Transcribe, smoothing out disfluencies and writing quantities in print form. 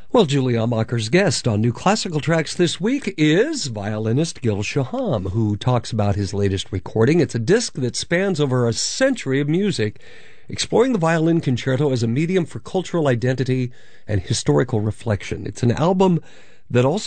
Well, Julian Macher's guest on New Classical Tracks this week is violinist Gil Shaham, who talks about his latest recording. It's a disc that spans over a century of music, exploring the violin concerto as a medium for cultural identity and historical reflection. It's an album that also